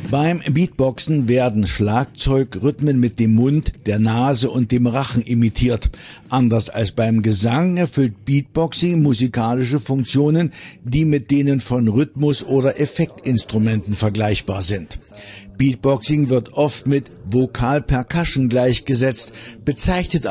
Beim Beatboxen werden Schlagzeugrhythmen mit dem Mund, der Nase und dem Rachen imitiert. Anders als beim Gesang erfüllt Beatboxing musikalische Funktionen, die mit denen von Rhythmus- oder Effektinstrumenten vergleichbar sind. Beatboxing wird oft mit Vocal Percussion gleichgesetzt, bezeichnet